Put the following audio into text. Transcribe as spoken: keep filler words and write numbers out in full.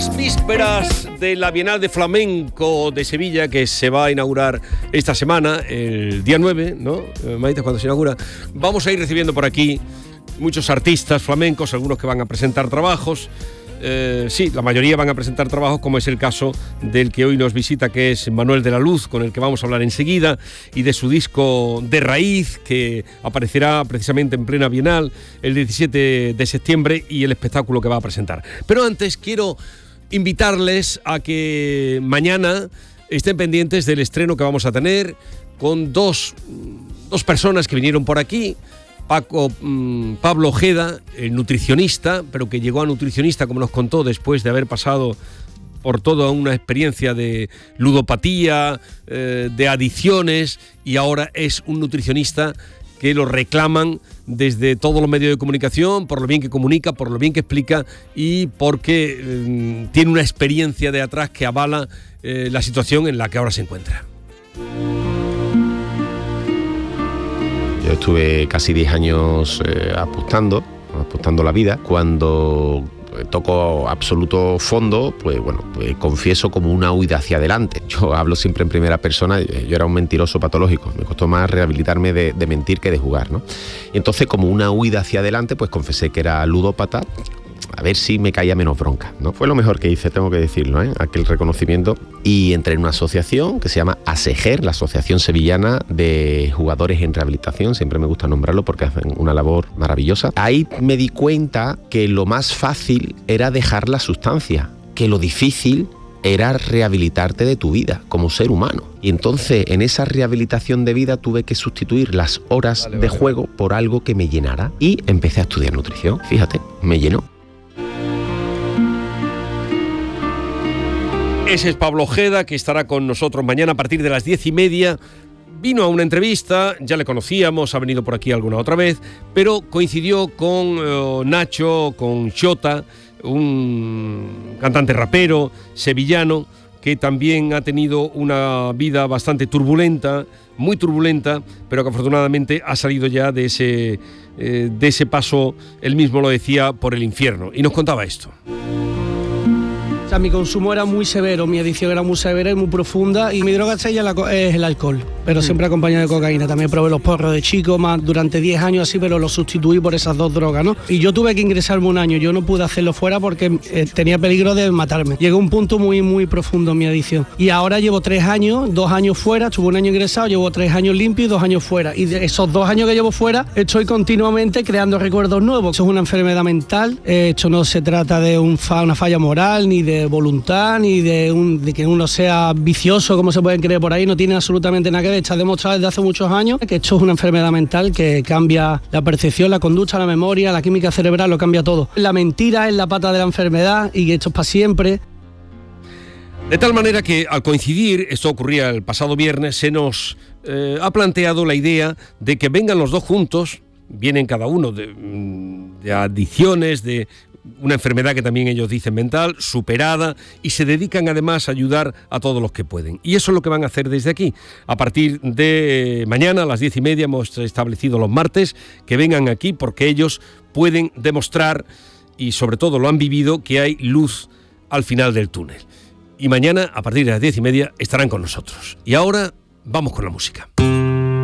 Vísperas de la Bienal de Flamenco de Sevilla, que se va a inaugurar esta semana, el día nueve, ¿no? Maite, cuando se inaugura. Vamos a ir recibiendo por aquí muchos artistas flamencos, algunos que van a presentar trabajos. Eh, sí, la mayoría van a presentar trabajos, como es el caso del que hoy nos visita, que es Manuel de la Luz, con el que vamos a hablar enseguida, y de su disco De Raíz, que aparecerá precisamente en plena Bienal el diecisiete de septiembre, y el espectáculo que va a presentar. Pero antes quiero invitarles a que mañana estén pendientes del estreno que vamos a tener con dos, dos personas que vinieron por aquí. Paco, mmm, Pablo Ojeda, el nutricionista, pero que llegó a nutricionista, como nos contó, después de haber pasado por toda una experiencia de ludopatía, eh, de adicciones, y ahora es un nutricionista que lo reclaman desde todos los medios de comunicación, por lo bien que comunica, por lo bien que explica y porque eh, tiene una experiencia de atrás que avala eh, la situación en la que ahora se encuentra. Yo estuve casi diez años eh, apostando, apostando la vida. Cuando toco absoluto fondo, pues bueno, pues confieso como una huida hacia adelante. Yo hablo siempre en primera persona, yo era un mentiroso patológico, me costó más rehabilitarme de, de mentir que de jugar, ¿no? Y entonces, como una huida hacia adelante, pues confesé que era ludópata, a ver si me caía menos bronca, ¿no? Fue lo mejor que hice, tengo que decirlo, ¿eh? Aquel reconocimiento. Y entré en una asociación que se llama ASEGER, la Asociación Sevillana de Jugadores en Rehabilitación, siempre me gusta nombrarlo porque hacen una labor maravillosa. Ahí me di cuenta que lo más fácil era dejar la sustancia, que lo difícil era rehabilitarte de tu vida como ser humano. Y entonces, en esa rehabilitación de vida tuve que sustituir las horas vale, de vale. juego por algo que me llenara. Y empecé a estudiar nutrición, fíjate, me llenó. Ese es Pablo Ojeda, que estará con nosotros mañana a partir de las diez y media. Vino a una entrevista, ya le conocíamos, ha venido por aquí alguna otra vez, pero coincidió con uh, Nacho, con Xota, un cantante rapero sevillano, que también ha tenido una vida bastante turbulenta, muy turbulenta, pero que afortunadamente ha salido ya de ese, eh, de ese paso, él mismo lo decía, por el infierno. Y nos contaba esto. O sea, mi consumo era muy severo, mi adicción era muy severa y muy profunda, y mi droga estrella es el alcohol, pero mm. siempre acompañado de cocaína. También probé los porros de chico, más durante diez años así, pero los sustituí por esas dos drogas, ¿no? Y yo tuve que ingresarme un año, yo no pude hacerlo fuera porque eh, tenía peligro de matarme. Llegó un punto muy, muy profundo en mi adicción. Y ahora llevo tres años, dos años fuera, estuve un año ingresado, llevo tres años limpio y dos años fuera. Y de esos dos años que llevo fuera, estoy continuamente creando recuerdos nuevos. Eso es una enfermedad mental, eh, esto no se trata de un fa- una falla moral, ni de voluntad, ni de, un, de que uno sea vicioso, como se pueden creer por ahí, no tiene absolutamente nada que ver. Está demostrado desde hace muchos años que esto es una enfermedad mental que cambia la percepción, la conducta, la memoria, la química cerebral, lo cambia todo. La mentira es la pata de la enfermedad y esto es para siempre. De tal manera que al coincidir, esto ocurría el pasado viernes, se nos eh, ha planteado la idea de que vengan los dos juntos, vienen cada uno de, de adicciones, de una enfermedad que también ellos dicen mental, superada, y se dedican además a ayudar a todos los que pueden. Y eso es lo que van a hacer desde aquí. A partir de mañana a las diez y media hemos establecido los martes que vengan aquí porque ellos pueden demostrar, y sobre todo lo han vivido, que hay luz al final del túnel. Y mañana a partir de las diez y media estarán con nosotros. Y ahora vamos con la música.